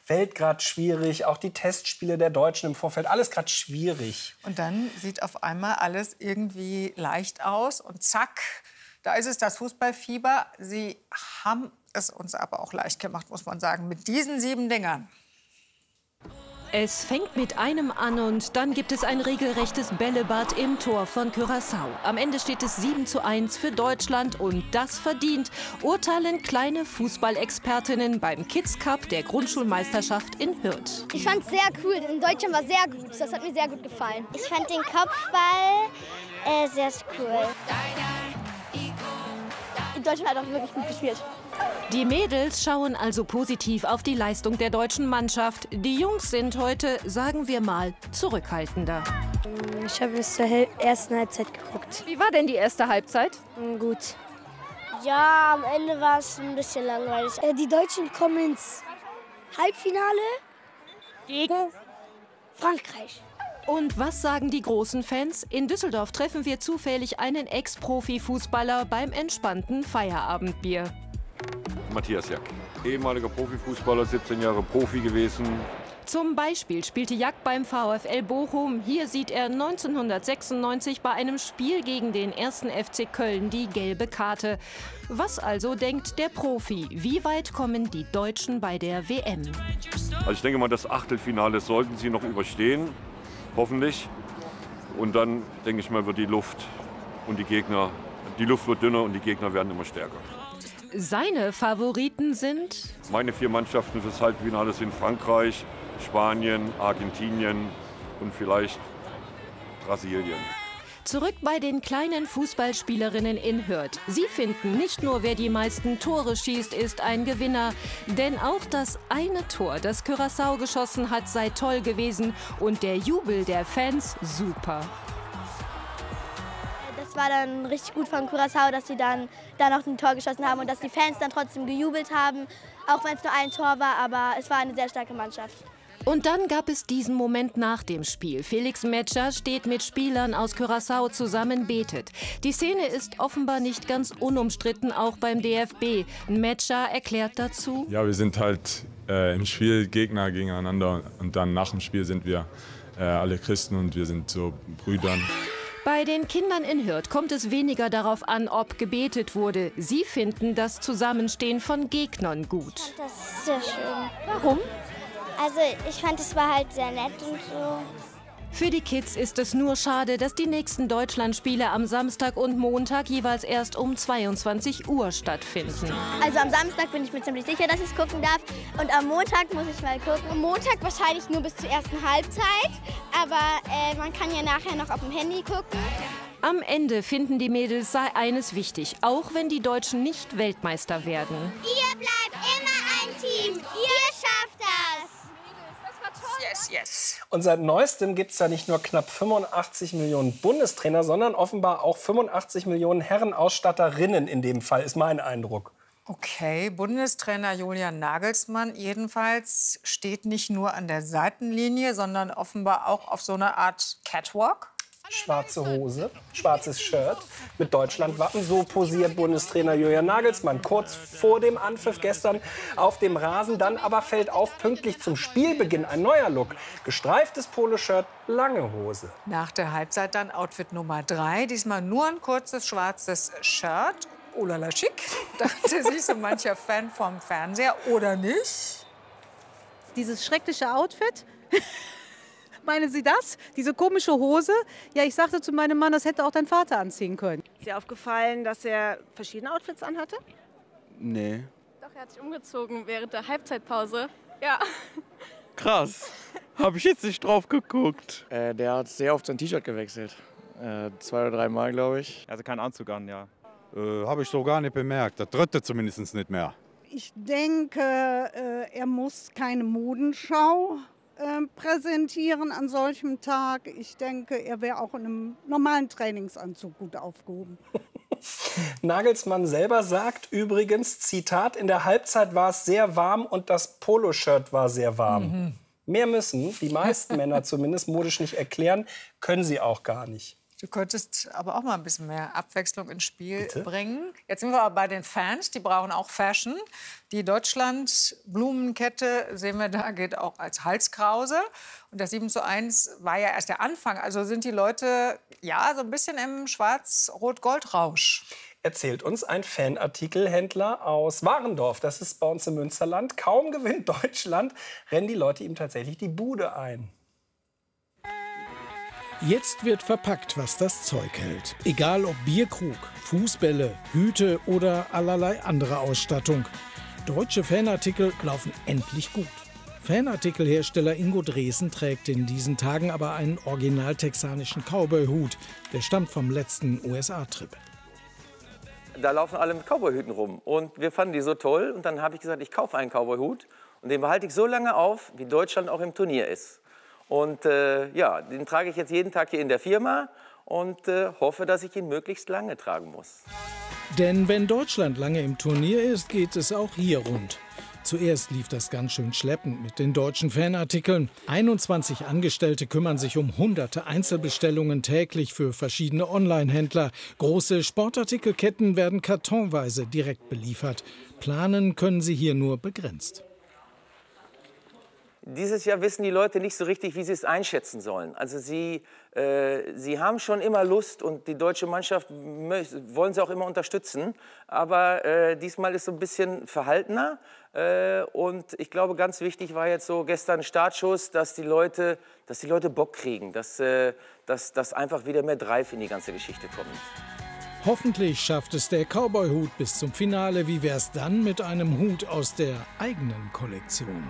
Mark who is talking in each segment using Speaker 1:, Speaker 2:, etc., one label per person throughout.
Speaker 1: Welt gerade schwierig, auch die Testspiele der Deutschen im Vorfeld, alles gerade schwierig.
Speaker 2: Und dann sieht auf einmal alles irgendwie leicht aus und zack, da ist es das Fußballfieber. Sie haben es uns aber auch leicht gemacht, muss man sagen, mit diesen 7 Dingern.
Speaker 3: Es fängt mit einem an und dann gibt es ein regelrechtes Bällebad im Tor von Curaçao. Am Ende steht es 7:1 für Deutschland und das verdient, urteilen kleine Fußballexpertinnen beim Kids Cup der Grundschulmeisterschaft in Hürth.
Speaker 4: Ich fand es sehr cool, in Deutschland war sehr gut, das hat mir sehr gut gefallen. Ich fand den Kopfball sehr cool. Deutschland hat auch wirklich gut gespielt.
Speaker 3: Die Mädels schauen also positiv auf die Leistung der deutschen Mannschaft. Die Jungs sind heute, sagen wir mal, zurückhaltender.
Speaker 4: Ich habe bis zur ersten Halbzeit geguckt.
Speaker 5: Wie war denn die erste Halbzeit?
Speaker 4: Gut. Ja, am Ende war es ein bisschen langweilig. Die Deutschen kommen ins Halbfinale gegen Frankreich.
Speaker 3: Und was sagen die großen Fans? In Düsseldorf treffen wir zufällig einen Ex-Profi-Fußballer beim entspannten Feierabendbier.
Speaker 6: Matthias Jack, ehemaliger Profifußballer, 17 Jahre Profi gewesen.
Speaker 3: Zum Beispiel spielte Jack beim VfL Bochum. Hier sieht er 1996 bei einem Spiel gegen den 1. FC Köln die gelbe Karte. Was also denkt der Profi? Wie weit kommen die Deutschen bei der WM?
Speaker 6: Also ich denke mal, das Achtelfinale sollten sie noch überstehen. Hoffentlich. Und dann, denke ich mal, wird die Luft wird dünner und die Gegner werden immer stärker.
Speaker 3: Seine Favoriten sind?
Speaker 6: Meine 4 Mannschaften fürs Halbfinale sind Frankreich, Spanien, Argentinien und vielleicht Brasilien.
Speaker 3: Zurück bei den kleinen Fußballspielerinnen in Hürth. Sie finden, nicht nur wer die meisten Tore schießt, ist ein Gewinner. Denn auch das eine Tor, das Curaçao geschossen hat, sei toll gewesen. Und der Jubel der Fans super.
Speaker 4: Das war dann richtig gut von Curaçao, dass sie dann noch ein Tor geschossen haben und dass die Fans dann trotzdem gejubelt haben. Auch wenn es nur ein Tor war, aber es war eine sehr starke Mannschaft.
Speaker 3: Und dann gab es diesen Moment nach dem Spiel. Felix Metscher steht mit Spielern aus Curaçao zusammen, betet. Die Szene ist offenbar nicht ganz unumstritten, auch beim DFB. Metscher erklärt dazu:
Speaker 7: Ja, wir sind halt im Spiel Gegner gegeneinander und dann nach dem Spiel sind wir alle Christen und wir sind so Brüdern.
Speaker 3: Bei den Kindern in Hürth kommt es weniger darauf an, ob gebetet wurde. Sie finden das Zusammenstehen von Gegnern gut.
Speaker 4: Das ist sehr schön.
Speaker 3: Warum?
Speaker 4: Also ich fand, es war halt sehr nett und so.
Speaker 3: Für die Kids ist es nur schade, dass die nächsten Deutschlandspiele am Samstag und Montag jeweils erst um 22 Uhr stattfinden.
Speaker 4: Also am Samstag bin ich mir ziemlich sicher, dass ich es gucken darf. Und am Montag muss ich mal gucken. Am Montag wahrscheinlich nur bis zur ersten Halbzeit. Aber man kann ja nachher noch auf dem Handy gucken.
Speaker 3: Am Ende finden die Mädels, sei eines wichtig, auch wenn die Deutschen nicht Weltmeister werden.
Speaker 4: Ihr bleibt immer ein Team. Ihr schafft das.
Speaker 2: Yes, yes.
Speaker 1: Und seit Neuestem gibt es da nicht nur knapp 85 Millionen Bundestrainer, sondern offenbar auch 85 Millionen Herrenausstatterinnen in dem Fall, ist mein Eindruck.
Speaker 2: Okay, Bundestrainer Julian Nagelsmann jedenfalls steht nicht nur an der Seitenlinie, sondern offenbar auch auf so einer Art Catwalk.
Speaker 1: Schwarze Hose, schwarzes Shirt mit Deutschlandwappen. So posiert Bundestrainer Julian Nagelsmann kurz vor dem Anpfiff gestern auf dem Rasen. Dann aber fällt auf, pünktlich zum Spielbeginn ein neuer Look. Gestreiftes Poloshirt, lange Hose.
Speaker 2: Nach der Halbzeit dann Outfit Nummer 3. Diesmal nur ein kurzes schwarzes Shirt. Oh la la, schick, dachte sich so mancher Fan vom Fernseher. Oder nicht?
Speaker 5: Dieses schreckliche Outfit? Meinen Sie das? Diese komische Hose? Ja, ich sagte zu meinem Mann, das hätte auch dein Vater anziehen können.
Speaker 8: Ist dir aufgefallen, dass er verschiedene Outfits anhatte?
Speaker 9: Nee.
Speaker 10: Doch, er hat sich umgezogen während der Halbzeitpause. Ja.
Speaker 9: Krass. Habe ich jetzt nicht drauf geguckt. Der hat sehr oft sein T-Shirt gewechselt. 2 oder 3 Mal, glaube ich.
Speaker 11: Also keinen Anzug an, ja.
Speaker 12: Habe ich so gar nicht bemerkt. Der dritte zumindest nicht mehr.
Speaker 13: Ich denke, er muss keine Modenschau präsentieren an solchem Tag. Ich denke, er wäre auch in einem normalen Trainingsanzug gut aufgehoben.
Speaker 1: Nagelsmann selber sagt übrigens, Zitat, in der Halbzeit war es sehr warm und das Poloshirt war sehr warm. Mehr müssen die meisten Männer zumindest modisch nicht erklären, können sie auch gar nicht.
Speaker 2: Du könntest aber auch mal ein bisschen mehr Abwechslung ins Spiel bringen. Jetzt sind wir aber bei den Fans, die brauchen auch Fashion. Die Deutschland-Blumenkette, sehen wir da, geht auch als Halskrause. Und das 7:1 war ja erst der Anfang. Also sind die Leute ja so ein bisschen im Schwarz-Rot-Gold-Rausch.
Speaker 1: Erzählt uns ein Fanartikelhändler aus Warendorf. Das ist bei uns im Münsterland. Kaum gewinnt Deutschland, rennen die Leute ihm tatsächlich die Bude ein.
Speaker 11: Jetzt wird verpackt, was das Zeug hält. Egal ob Bierkrug, Fußbälle, Hüte oder allerlei andere Ausstattung. Deutsche Fanartikel laufen endlich gut. Fanartikelhersteller Ingo Dresen trägt in diesen Tagen aber einen original texanischen Cowboy-Hut. Der stammt vom letzten USA-Trip.
Speaker 14: Da laufen alle mit Cowboy-Hüten rum. Und wir fanden die so toll. Und dann habe ich gesagt, ich kaufe einen Cowboy-Hut. Und den behalte ich so lange auf, wie Deutschland auch im Turnier ist. Und ja, den trage ich jetzt jeden Tag hier in der Firma und hoffe, dass ich ihn möglichst lange tragen muss.
Speaker 11: Denn wenn Deutschland lange im Turnier ist, geht es auch hier rund. Zuerst lief das ganz schön schleppend mit den deutschen Fanartikeln. 21 Angestellte kümmern sich um hunderte Einzelbestellungen täglich für verschiedene Online-Händler. Große Sportartikelketten werden kartonweise direkt beliefert. Planen können sie hier nur begrenzt.
Speaker 14: Dieses Jahr wissen die Leute nicht so richtig, wie sie es einschätzen sollen. Also sie haben schon immer Lust und die deutsche Mannschaft wollen sie auch immer unterstützen. Aber diesmal ist so ein bisschen verhaltener. Und ich glaube, ganz wichtig war jetzt so gestern Startschuss, dass die Leute Bock kriegen, dass einfach wieder mehr Drive in die ganze Geschichte kommt.
Speaker 11: Hoffentlich schafft es der Cowboy-Hut bis zum Finale. Wie wär's dann mit einem Hut aus der eigenen Kollektion?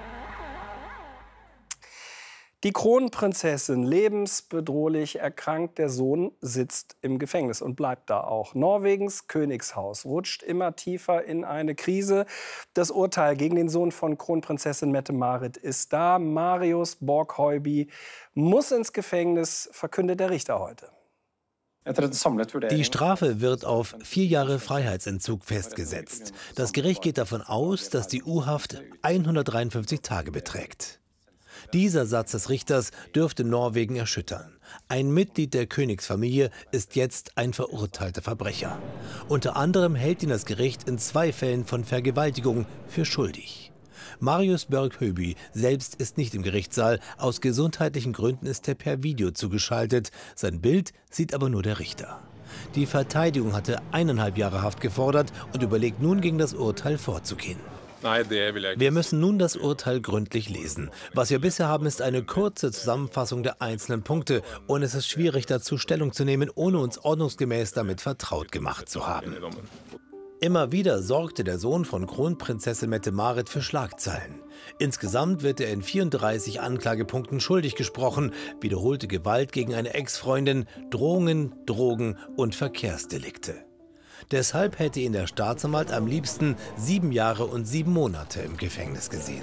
Speaker 1: Die Kronprinzessin, lebensbedrohlich erkrankt. Der Sohn sitzt im Gefängnis und bleibt da auch. Norwegens Königshaus rutscht immer tiefer in eine Krise. Das Urteil gegen den Sohn von Kronprinzessin Mette-Marit ist da. Marius Borg-Heuby muss ins Gefängnis, verkündet der Richter heute.
Speaker 15: Die Strafe wird auf 4 Jahre Freiheitsentzug festgesetzt. Das Gericht geht davon aus, dass die U-Haft 153 Tage beträgt. Dieser Satz des Richters dürfte Norwegen erschüttern. Ein Mitglied der Königsfamilie ist jetzt ein verurteilter Verbrecher. Unter anderem hält ihn das Gericht in 2 Fällen von Vergewaltigung für schuldig. Marius Borg-Heuby selbst ist nicht im Gerichtssaal. Aus gesundheitlichen Gründen ist er per Video zugeschaltet. Sein Bild sieht aber nur der Richter. Die Verteidigung hatte 1,5 Jahre Haft gefordert und überlegt nun, gegen das Urteil vorzugehen. Wir müssen nun das Urteil gründlich lesen. Was wir bisher haben, ist eine kurze Zusammenfassung der einzelnen Punkte. Und es ist schwierig, dazu Stellung zu nehmen, ohne uns ordnungsgemäß damit vertraut gemacht zu haben. Immer wieder sorgte der Sohn von Kronprinzessin Mette-Marit für Schlagzeilen. Insgesamt wird er in 34 Anklagepunkten schuldig gesprochen. Wiederholte Gewalt gegen eine Ex-Freundin, Drohungen, Drogen und Verkehrsdelikte. Deshalb hätte ihn der Staatsanwalt am liebsten 7 Jahre und 7 Monate im Gefängnis gesehen.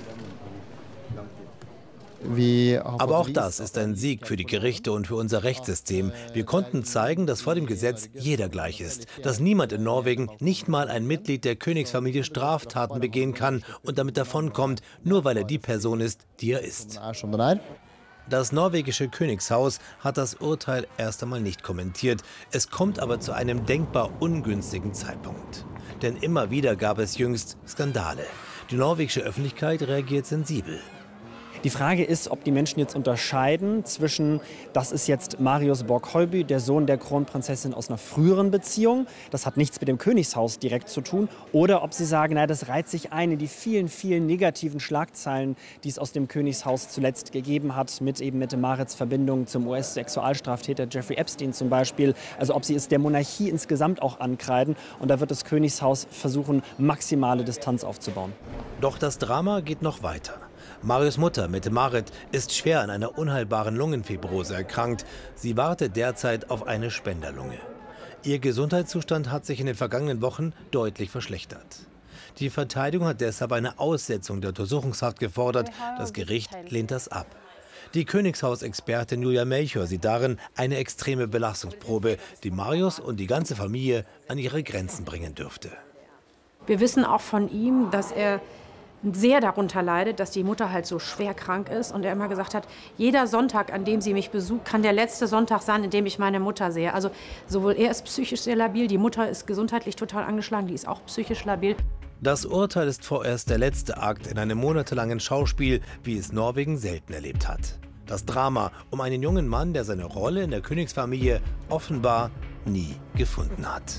Speaker 15: Aber auch das ist ein Sieg für die Gerichte und für unser Rechtssystem. Wir konnten zeigen, dass vor dem Gesetz jeder gleich ist. Dass niemand in Norwegen, nicht mal ein Mitglied der Königsfamilie, Straftaten begehen kann und damit davonkommt, nur weil er die Person ist, die er ist. Das norwegische Königshaus hat das Urteil erst einmal nicht kommentiert. Es kommt aber zu einem denkbar ungünstigen Zeitpunkt. Denn immer wieder gab es jüngst Skandale. Die norwegische Öffentlichkeit reagiert sensibel.
Speaker 16: Die Frage ist, ob die Menschen jetzt unterscheiden zwischen, das ist jetzt Marius Borg-Heuby, der Sohn der Kronprinzessin aus einer früheren Beziehung, das hat nichts mit dem Königshaus direkt zu tun, oder ob sie sagen, na, das reiht sich ein in die vielen, vielen negativen Schlagzeilen, die es aus dem Königshaus zuletzt gegeben hat, mit eben Mette-Marits Verbindung zum US-Sexualstraftäter Jeffrey Epstein zum Beispiel. Also ob sie es der Monarchie insgesamt auch ankreiden, und da wird das Königshaus versuchen, maximale Distanz aufzubauen.
Speaker 15: Doch das Drama geht noch weiter. Marius' Mutter, Mette-Marit, ist schwer an einer unheilbaren Lungenfibrose erkrankt. Sie wartet derzeit auf eine Spenderlunge. Ihr Gesundheitszustand hat sich in den vergangenen Wochen deutlich verschlechtert. Die Verteidigung hat deshalb eine Aussetzung der Untersuchungshaft gefordert. Das Gericht lehnt das ab. Die Königshausexpertin Julia Melchior sieht darin eine extreme Belastungsprobe, die Marius und die ganze Familie an ihre Grenzen bringen dürfte.
Speaker 17: Wir wissen auch von ihm, dass er sehr darunter leidet, dass die Mutter halt so schwer krank ist und er immer gesagt hat, jeder Sonntag, an dem sie mich besucht, kann der letzte Sonntag sein, in dem ich meine Mutter sehe. Also sowohl er ist psychisch sehr labil, die Mutter ist gesundheitlich total angeschlagen, die ist auch psychisch labil.
Speaker 15: Das Urteil ist vorerst der letzte Akt in einem monatelangen Schauspiel, wie es Norwegen selten erlebt hat. Das Drama um einen jungen Mann, der seine Rolle in der Königsfamilie offenbar nie gefunden hat.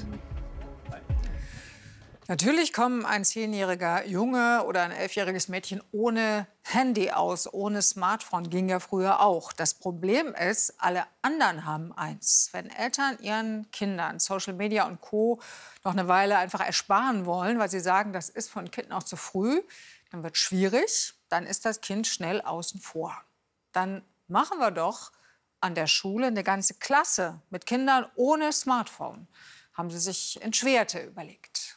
Speaker 2: Natürlich kommen ein 10-jähriger Junge oder ein 11-jähriges Mädchen ohne Handy aus, ohne Smartphone. Ging ja früher auch. Das Problem ist, alle anderen haben eins. Wenn Eltern ihren Kindern Social Media und Co. noch eine Weile einfach ersparen wollen, weil sie sagen, das ist für ein Kind noch zu früh, dann wird es schwierig. Dann ist das Kind schnell außen vor. Dann machen wir doch an der Schule eine ganze Klasse mit Kindern ohne Smartphone. Haben sie sich Entschwerte überlegt.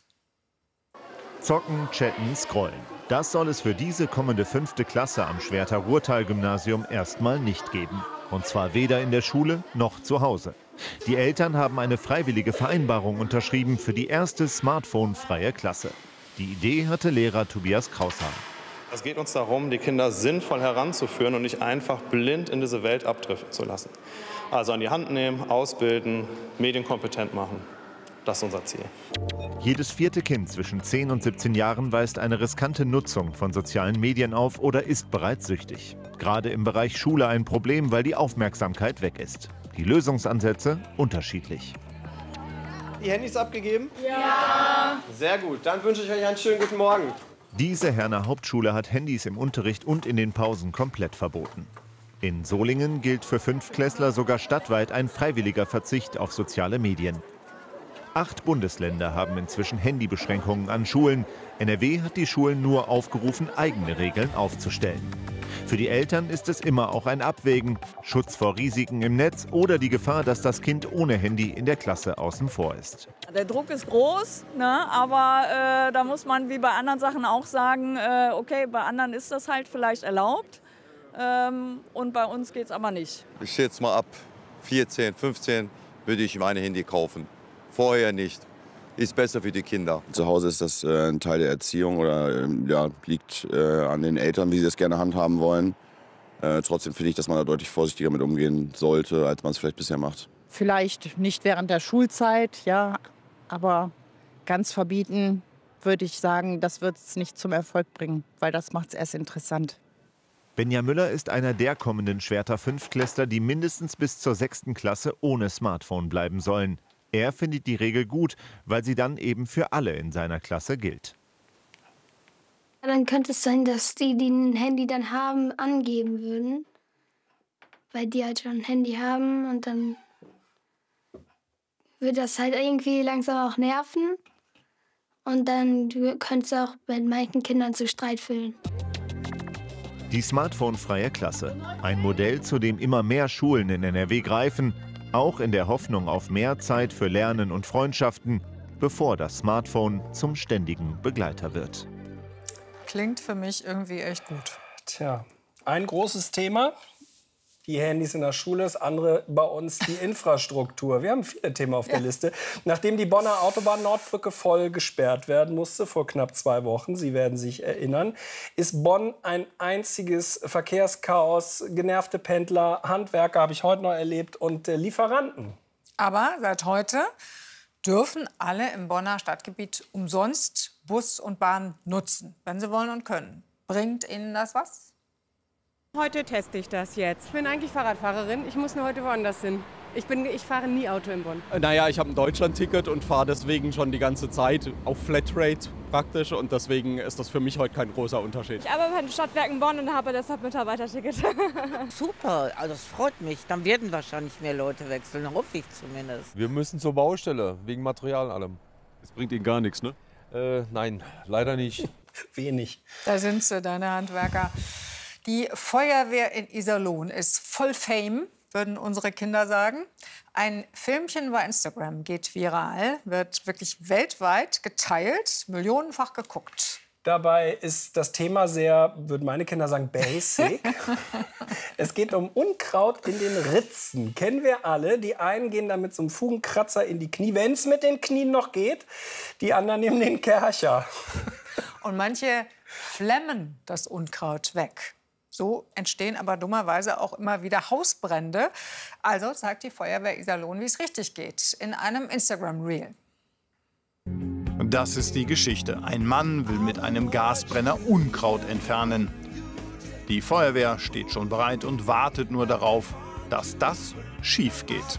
Speaker 18: Zocken, chatten, scrollen. Das soll es für diese kommende 5. Klasse am Schwerter-Ruhrtal-Gymnasium erstmal nicht geben. Und zwar weder in der Schule noch zu Hause. Die Eltern haben eine freiwillige Vereinbarung unterschrieben für die erste smartphone-freie Klasse. Die Idee hatte Lehrer Tobias Kraushahn.
Speaker 19: Es geht uns darum, die Kinder sinnvoll heranzuführen und nicht einfach blind in diese Welt abdriften zu lassen. Also an die Hand nehmen, ausbilden, medienkompetent machen. Das ist unser Ziel.
Speaker 18: Jedes 4. Kind zwischen 10 und 17 Jahren weist eine riskante Nutzung von sozialen Medien auf oder ist bereits süchtig. Gerade im Bereich Schule ein Problem, weil die Aufmerksamkeit weg ist. Die Lösungsansätze unterschiedlich.
Speaker 20: Die Handys abgegeben?
Speaker 10: Ja.
Speaker 20: Sehr gut, dann wünsche ich euch einen schönen guten Morgen.
Speaker 18: Diese Herner Hauptschule hat Handys im Unterricht und in den Pausen komplett verboten. In Solingen gilt für 5-Klässler sogar stadtweit ein freiwilliger Verzicht auf soziale Medien. 8 Bundesländer haben inzwischen Handybeschränkungen an Schulen. NRW hat die Schulen nur aufgerufen, eigene Regeln aufzustellen. Für die Eltern ist es immer auch ein Abwägen, Schutz vor Risiken im Netz oder die Gefahr, dass das Kind ohne Handy in der Klasse außen vor ist.
Speaker 21: Der Druck ist groß, ne? Aber da muss man wie bei anderen Sachen auch sagen, okay, bei anderen ist das halt vielleicht erlaubt und bei uns geht es aber nicht.
Speaker 22: Ich schätze mal ab 14, 15 würde ich meine Handy kaufen. Vorher nicht. Ist besser für die Kinder.
Speaker 23: Zu Hause ist das ein Teil der Erziehung oder liegt an den Eltern, wie sie das gerne handhaben wollen. Trotzdem finde ich, dass man da deutlich vorsichtiger mit umgehen sollte, als man es vielleicht bisher macht.
Speaker 24: Vielleicht nicht während der Schulzeit, ja, aber ganz verbieten würde ich sagen, das wird es nicht zum Erfolg bringen, weil das macht es erst interessant.
Speaker 18: Benja Müller ist einer der kommenden Schwerter 5-Klässler, die mindestens bis zur 6. Klasse ohne Smartphone bleiben sollen. Er findet die Regel gut, weil sie dann eben für alle in seiner Klasse gilt.
Speaker 4: Dann könnte es sein, dass die ein Handy dann haben, angeben würden. Weil die halt schon ein Handy haben und dann würde das halt irgendwie langsam auch nerven. Und dann könnte es auch mit manchen Kindern zu Streit führen.
Speaker 18: Die smartphone-freie Klasse. Ein Modell, zu dem immer mehr Schulen in NRW greifen. Auch in der Hoffnung auf mehr Zeit für Lernen und Freundschaften, bevor das Smartphone zum ständigen Begleiter wird.
Speaker 2: Klingt für mich irgendwie echt gut.
Speaker 1: Tja, ein großes Thema, die Handys in der Schule, das andere bei uns die Infrastruktur. Wir haben viele Themen auf der Liste. Nachdem die Bonner Autobahn-Nordbrücke voll gesperrt werden musste vor knapp 2 Wochen, Sie werden sich erinnern, ist Bonn ein einziges Verkehrschaos. Genervte Pendler, Handwerker habe ich heute noch erlebt und Lieferanten.
Speaker 2: Aber seit heute dürfen alle im Bonner Stadtgebiet umsonst Bus und Bahn nutzen, wenn sie wollen und können. Bringt Ihnen das was?
Speaker 8: Heute teste ich das jetzt. Ich bin eigentlich Fahrradfahrerin. Ich muss nur heute woanders hin. Ich fahre nie Auto in Bonn.
Speaker 9: Naja, ich habe ein Deutschland-Ticket und fahre deswegen schon die ganze Zeit auf Flatrate praktisch. Und deswegen ist das für mich heute kein großer Unterschied.
Speaker 8: Ich arbeite bei den Stadtwerken Bonn und habe deshalb Mitarbeiterticket.
Speaker 25: Super, also das freut mich. Dann werden wahrscheinlich mehr Leute wechseln, hoffe ich zumindest.
Speaker 6: Wir müssen zur Baustelle, wegen Material und allem. Das bringt Ihnen gar nichts, ne? Nein, leider nicht.
Speaker 1: Wenig.
Speaker 2: Da sind sie, deine Handwerker. Die Feuerwehr in Iserlohn ist voll Fame, würden unsere Kinder sagen. Ein Filmchen bei Instagram geht viral, wird wirklich weltweit geteilt, millionenfach geguckt.
Speaker 1: Dabei ist das Thema sehr, würden meine Kinder sagen, basic. Es geht um Unkraut in den Ritzen. Kennen wir alle. Die einen gehen damit zum Fugenkratzer in die Knie, wenn es mit den Knien noch geht. Die anderen nehmen den Kercher.
Speaker 2: Und manche flemmen das Unkraut weg. So entstehen aber dummerweise auch immer wieder Hausbrände. Also zeigt die Feuerwehr Iserlohn, wie es richtig geht, in einem Instagram-Reel.
Speaker 3: Das ist die Geschichte. Ein Mann will mit einem Gasbrenner Unkraut entfernen. Die Feuerwehr steht schon bereit und wartet nur darauf, dass das schief geht.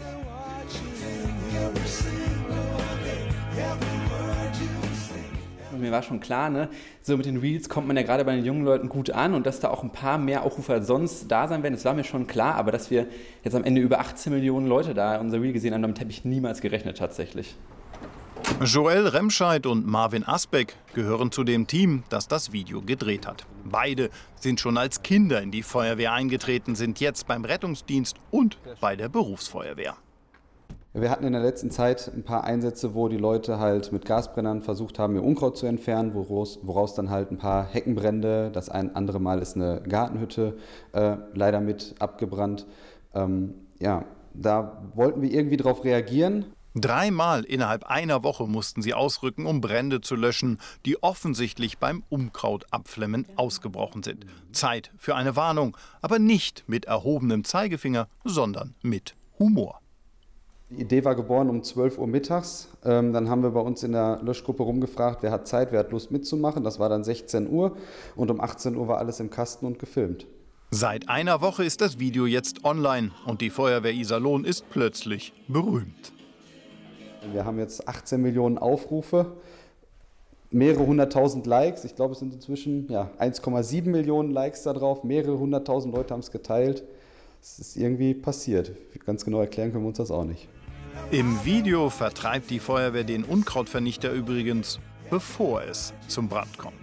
Speaker 5: Mir war schon klar, ne, so mit den Reels kommt man ja gerade bei den jungen Leuten gut an und dass da auch ein paar mehr Aufrufe als sonst da sein werden, das war mir schon klar. Aber dass wir jetzt am Ende über 18 Millionen Leute da unser Reel gesehen haben, damit habe ich niemals gerechnet tatsächlich.
Speaker 3: Joel Remscheid und Marvin Asbeck gehören zu dem Team, das das Video gedreht hat. Beide sind schon als Kinder in die Feuerwehr eingetreten, sind jetzt beim Rettungsdienst und bei der Berufsfeuerwehr.
Speaker 7: Wir hatten in der letzten Zeit ein paar Einsätze, wo die Leute halt mit Gasbrennern versucht haben, ihr Unkraut zu entfernen, woraus dann halt ein paar Heckenbrände, das ein andere Mal ist eine Gartenhütte leider mit abgebrannt. Ja, da wollten wir irgendwie drauf reagieren.
Speaker 3: 3-mal innerhalb einer Woche mussten sie ausrücken, um Brände zu löschen, die offensichtlich beim Unkrautabflemmen ausgebrochen sind. Zeit für eine Warnung, aber nicht mit erhobenem Zeigefinger, sondern mit Humor.
Speaker 7: Die Idee war geboren um 12 Uhr mittags. Dann haben wir bei uns in der Löschgruppe rumgefragt, wer hat Zeit, wer hat Lust mitzumachen. Das war dann 16 Uhr und um 18 Uhr war alles im Kasten und gefilmt.
Speaker 3: Seit einer Woche ist das Video jetzt online und die Feuerwehr Iserlohn ist plötzlich berühmt.
Speaker 7: Wir haben jetzt 18 Millionen Aufrufe, mehrere hunderttausend Likes. Ich glaube, es sind inzwischen 1,7 Millionen Likes da drauf. Mehrere hunderttausend Leute haben es geteilt. Es ist irgendwie passiert. Ganz genau erklären können wir uns das auch nicht.
Speaker 3: Im Video vertreibt die Feuerwehr den Unkrautvernichter übrigens, bevor es zum Brand kommt.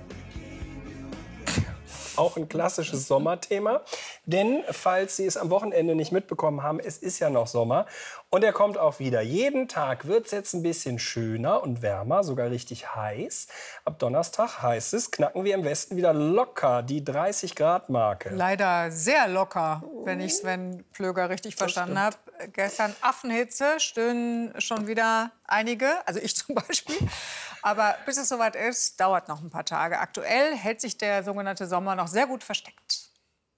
Speaker 1: Auch ein klassisches Sommerthema, denn falls Sie es am Wochenende nicht mitbekommen haben, es ist ja noch Sommer und er kommt auch wieder. Jeden Tag wird es jetzt ein bisschen schöner und wärmer, sogar richtig heiß. Ab Donnerstag heißt es, knacken wir im Westen wieder locker die 30-Grad-Marke.
Speaker 2: Leider sehr locker, wenn ich Sven Plöger richtig verstanden habe. Gestern Affenhitze, stöhnen schon wieder einige, also ich zum Beispiel. Aber bis es soweit ist, dauert noch ein paar Tage. Aktuell hält sich der sogenannte Sommer noch sehr gut versteckt.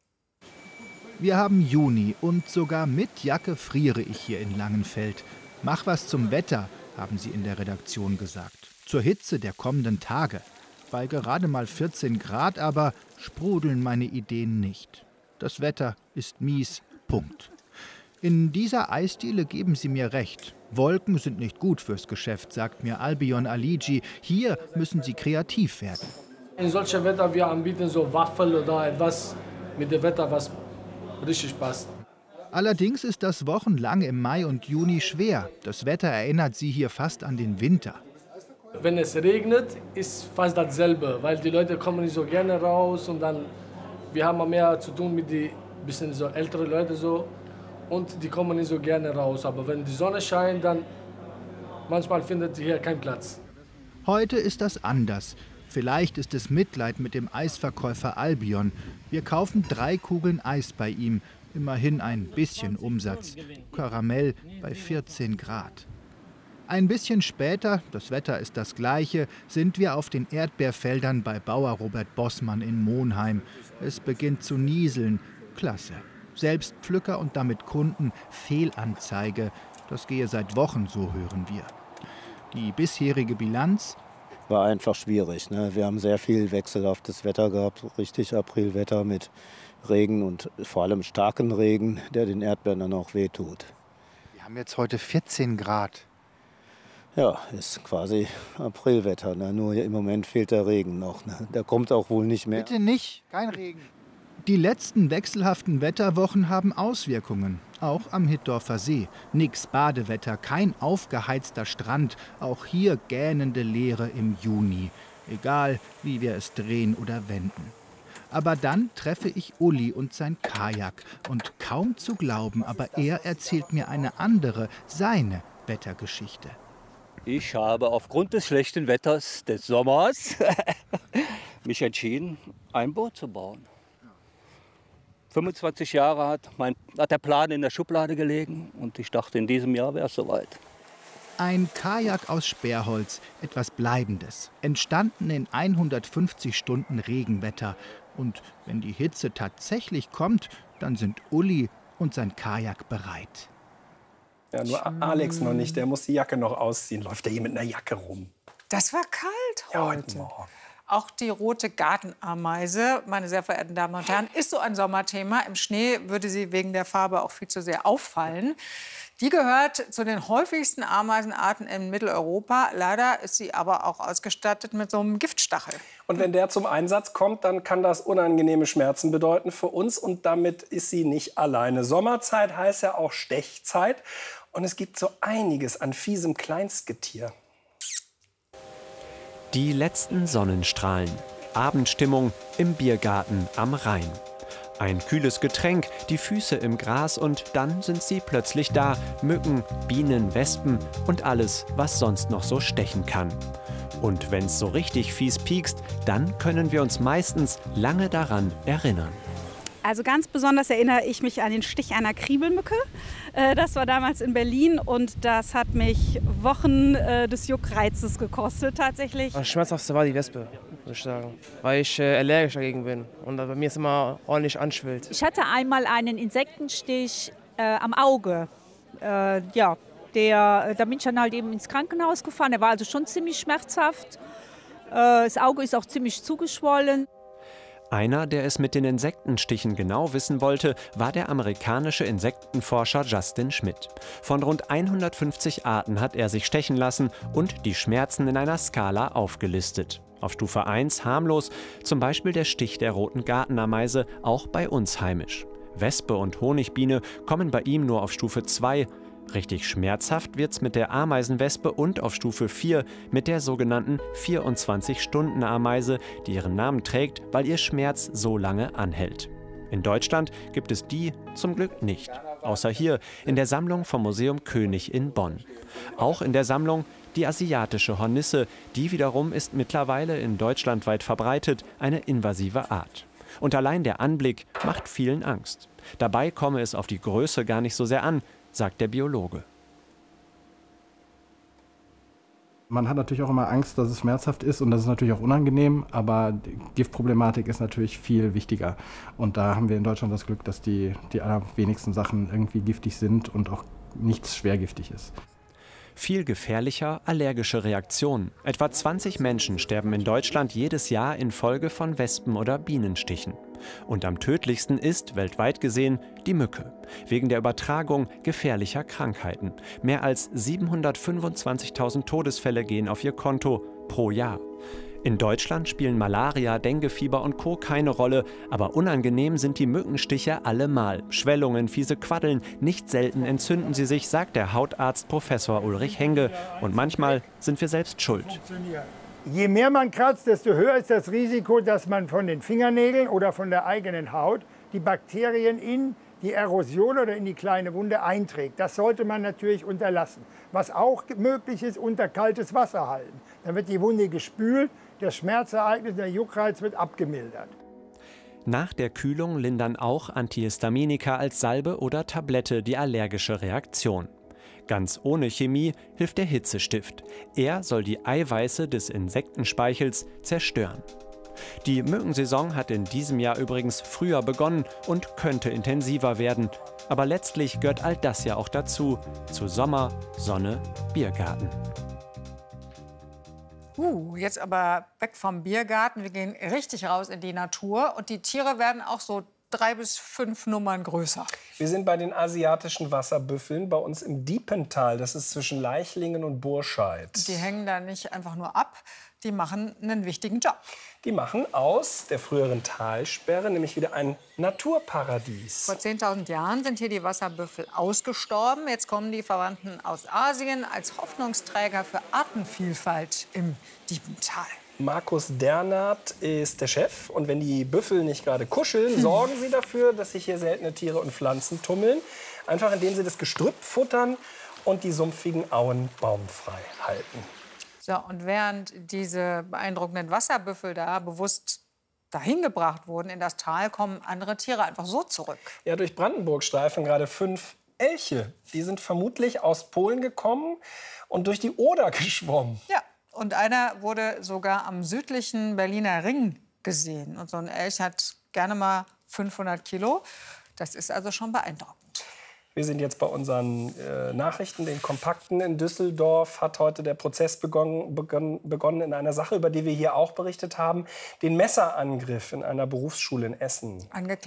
Speaker 12: Wir haben Juni und sogar mit Jacke friere ich hier in Langenfeld. Mach was zum Wetter, haben sie in der Redaktion gesagt. Zur Hitze der kommenden Tage. Bei gerade mal 14 Grad aber sprudeln meine Ideen nicht. Das Wetter ist mies, Punkt. In dieser Eisdiele geben sie mir recht. Wolken sind nicht gut fürs Geschäft, sagt mir Albion Aligi. Hier müssen sie kreativ werden.
Speaker 13: In solchem Wetter wir anbieten so Waffel oder etwas mit dem Wetter, was richtig passt.
Speaker 12: Allerdings ist das wochenlang im Mai und Juni schwer. Das Wetter erinnert sie hier fast an den Winter.
Speaker 13: Wenn es regnet, ist fast dasselbe, weil die Leute kommen nicht so gerne raus und dann wir haben mehr zu tun mit den bisschen so älteren Leuten so. Und die kommen nicht so gerne raus. Aber wenn die Sonne scheint, dann manchmal findet sie hier keinen Platz.
Speaker 12: Heute ist das anders. Vielleicht ist es Mitleid mit dem Eisverkäufer Albion. Wir kaufen 3 Kugeln Eis bei ihm. Immerhin ein bisschen Umsatz. Karamell bei 14 Grad. Ein bisschen später, das Wetter ist das gleiche, sind wir auf den Erdbeerfeldern bei Bauer Robert Bossmann in Monheim. Es beginnt zu nieseln. Klasse. Selbst Pflücker und damit Kunden Fehlanzeige. Das gehe seit Wochen, so hören wir. Die bisherige Bilanz?
Speaker 26: War einfach schwierig. Ne? Wir haben sehr viel wechselhaftes Wetter gehabt, richtig Aprilwetter mit Regen und vor allem starken Regen, der den Erdbeeren dann auch wehtut.
Speaker 12: Wir haben jetzt heute 14 Grad.
Speaker 26: Ja, ist quasi Aprilwetter. Ne? Nur im Moment fehlt der Regen noch. Ne? Der kommt auch wohl nicht mehr.
Speaker 12: Bitte nicht, kein Regen. Die letzten wechselhaften Wetterwochen haben Auswirkungen, auch am Hittorfer See. Nix Badewetter, kein aufgeheizter Strand, auch hier gähnende Leere im Juni. Egal, wie wir es drehen oder wenden. Aber dann treffe ich Uli und sein Kajak. Und kaum zu glauben, aber er erzählt mir eine andere, seine Wettergeschichte.
Speaker 27: Ich habe aufgrund des schlechten Wetters des Sommers mich entschieden, ein Boot zu bauen. 25 Jahre hat der Plan in der Schublade gelegen und ich dachte, in diesem Jahr wäre es soweit.
Speaker 12: Ein Kajak aus Sperrholz, etwas Bleibendes, entstanden in 150 Stunden Regenwetter. Und wenn die Hitze tatsächlich kommt, dann sind Uli und sein Kajak bereit.
Speaker 1: Ja, nur Alex noch nicht, der muss die Jacke noch ausziehen. Läuft der hier mit einer Jacke rum?
Speaker 2: Das war kalt
Speaker 1: Ja,
Speaker 2: heute.
Speaker 1: heute Morgen.
Speaker 2: Auch die rote Gartenameise, meine sehr verehrten Damen und Herren, ist so ein Sommerthema. Im Schnee würde sie wegen der Farbe auch viel zu sehr auffallen. Die gehört zu den häufigsten Ameisenarten in Mitteleuropa. Leider ist sie aber auch ausgestattet mit so einem Giftstachel.
Speaker 1: Und wenn der zum Einsatz kommt, dann kann das unangenehme Schmerzen bedeuten für uns. Und damit ist sie nicht alleine. Sommerzeit heißt ja auch Stechzeit. Und es gibt so einiges an fiesem Kleinstgetier.
Speaker 10: Die letzten Sonnenstrahlen. Abendstimmung im Biergarten am Rhein. Ein kühles Getränk, die Füße im Gras und dann sind sie plötzlich da. Mücken, Bienen, Wespen und alles, was sonst noch so stechen kann. Und wenn's so richtig fies piekst, dann können wir uns meistens lange daran erinnern.
Speaker 11: Also ganz besonders erinnere ich mich an den Stich einer Kriebelmücke. Das war damals in Berlin und das hat mich Wochen des Juckreizes gekostet tatsächlich.
Speaker 14: Das Schmerzhaftste war die Wespe, muss ich sagen, weil ich allergisch dagegen bin und bei mir es immer ordentlich anschwillt.
Speaker 15: Ich hatte einmal einen Insektenstich am Auge. Da bin ich dann halt eben ins Krankenhaus gefahren. Der war also schon ziemlich schmerzhaft. Das Auge ist auch ziemlich zugeschwollen.
Speaker 10: Einer, der es mit den Insektenstichen genau wissen wollte, war der amerikanische Insektenforscher Justin Schmidt. Von rund 150 Arten hat er sich stechen lassen und die Schmerzen in einer Skala aufgelistet. Auf Stufe 1 harmlos, zum Beispiel der Stich der roten Gartenameise, auch bei uns heimisch. Wespe und Honigbiene kommen bei ihm nur auf Stufe 2. Richtig schmerzhaft wird's mit der Ameisenwespe und auf Stufe 4 mit der sogenannten 24-Stunden-Ameise, die ihren Namen trägt, weil ihr Schmerz so lange anhält. In Deutschland gibt es die zum Glück nicht. Außer hier in der Sammlung vom Museum König in Bonn. Auch in der Sammlung die asiatische Hornisse, die wiederum ist mittlerweile in Deutschland weit verbreitet, eine invasive Art. Und allein der Anblick macht vielen Angst. Dabei komme es auf die Größe gar nicht so sehr an, sagt der Biologe.
Speaker 16: Man hat natürlich auch immer Angst, dass es schmerzhaft ist und das ist natürlich auch unangenehm, aber die Giftproblematik ist natürlich viel wichtiger. Und da haben wir in Deutschland das Glück, dass die allerwenigsten Sachen irgendwie giftig sind und auch nichts schwergiftig ist.
Speaker 10: Viel gefährlicher allergische Reaktionen. Etwa 20 Menschen sterben in Deutschland jedes Jahr infolge von Wespen- oder Bienenstichen. Und am tödlichsten ist, weltweit gesehen, die Mücke. Wegen der Übertragung gefährlicher Krankheiten. Mehr als 725.000 Todesfälle gehen auf ihr Konto pro Jahr. In Deutschland spielen Malaria, Denguefieber und Co. keine Rolle, aber unangenehm sind die Mückenstiche allemal. Schwellungen, fiese Quaddeln, nicht selten entzünden sie sich, sagt der Hautarzt Professor Ulrich Henge. Und manchmal sind wir selbst schuld.
Speaker 17: Je mehr man kratzt, desto höher ist das Risiko, dass man von den Fingernägeln oder von der eigenen Haut die Bakterien in die Erosion oder in die kleine Wunde einträgt. Das sollte man natürlich unterlassen. Was auch möglich ist, unter kaltes Wasser halten. Dann wird die Wunde gespült, das Schmerzereignis, der Juckreiz wird abgemildert.
Speaker 10: Nach der Kühlung lindern auch Antihistaminika als Salbe oder Tablette die allergische Reaktion. Ganz ohne Chemie hilft der Hitzestift. Er soll die Eiweiße des Insektenspeichels zerstören. Die Mückensaison hat in diesem Jahr übrigens früher begonnen und könnte intensiver werden. Aber letztlich gehört all das ja auch dazu, zu Sommer, Sonne, Biergarten.
Speaker 2: Jetzt aber weg vom Biergarten. Wir gehen richtig raus in die Natur. Und die Tiere werden auch so 3 bis 5 Nummern größer.
Speaker 1: Wir sind bei den asiatischen Wasserbüffeln bei uns im Diepental. Das ist zwischen Leichlingen und Burscheid.
Speaker 2: Die hängen da nicht einfach nur ab, die machen einen wichtigen Job.
Speaker 1: Die machen aus der früheren Talsperre nämlich wieder ein Naturparadies.
Speaker 2: Vor 10.000 Jahren sind hier die Wasserbüffel ausgestorben. Jetzt kommen die Verwandten aus Asien als Hoffnungsträger für Artenvielfalt im Diepental.
Speaker 1: Markus Dernert ist der Chef. Und wenn die Büffel nicht gerade kuscheln, sorgen sie dafür, dass sich hier seltene Tiere und Pflanzen tummeln. Einfach indem sie das Gestrüpp futtern und die sumpfigen Auen baumfrei halten.
Speaker 2: So, und während diese beeindruckenden Wasserbüffel da bewusst dahin gebracht wurden in das Tal, kommen andere Tiere einfach so zurück.
Speaker 1: Ja, durch Brandenburg streifen gerade 5 Elche. Die sind vermutlich aus Polen gekommen und durch die Oder geschwommen.
Speaker 2: Ja, und einer wurde sogar am südlichen Berliner Ring gesehen. Und so ein Elch hat gerne mal 500 Kilo. Das ist also schon beeindruckend.
Speaker 1: Wir sind jetzt bei unseren Nachrichten, den Kompakten. In Düsseldorf hat heute der Prozess begonnen in einer Sache, über die wir hier auch berichtet haben. Den Messerangriff in einer Berufsschule in Essen.